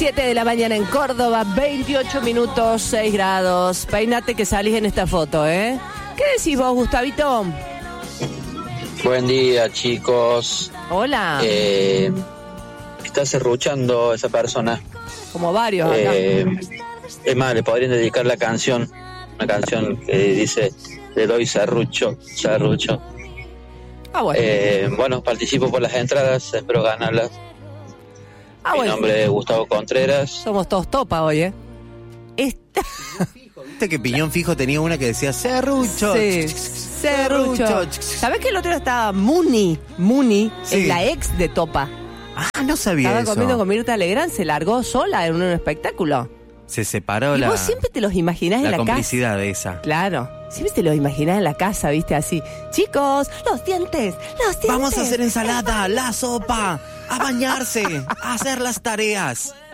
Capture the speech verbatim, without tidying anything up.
siete de la mañana en Córdoba, veintiocho minutos, seis grados. Peínate que salís en esta foto, ¿eh? ¿Qué decís vos, Gustavito? Buen día, chicos. Hola. Eh, está serruchando esa persona. Como varios acá. Eh, es más, le podrían dedicar la canción, una canción que dice: le doy serrucho, serrucho. Ah, bueno. Eh, bueno, participo por las entradas, espero ganarlas. Ah, Mi bueno. nombre es Gustavo Contreras. Somos todos topa hoy, ¿eh? Esta... Viste que Piñón Fijo tenía una que decía serrucho. Sí, serrucho. ¿Sabés que el otro día estaba Muni? Muni, Sí. es la ex de Topa. Ah, no sabía Estaba eso. comiendo con Mirta Legrand, se largó sola en un espectáculo. Se separó Y la, vos siempre te los imaginás en la la casa. complicidad de esa. Claro, siempre te los imaginás en la casa, ¿viste? Así, chicos, los dientes, los dientes. Vamos a hacer ensalada, la sopa, a bañarse, a hacer las tareas.